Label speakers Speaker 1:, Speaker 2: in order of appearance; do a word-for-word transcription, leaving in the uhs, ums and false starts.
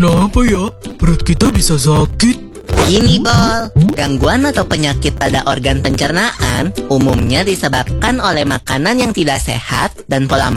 Speaker 1: Kenapa ya? Perut kita bisa sakit.
Speaker 2: Gini, Bol. Gangguan atau penyakit pada organ pencernaan umumnya disebabkan oleh makanan yang tidak sehat dan pola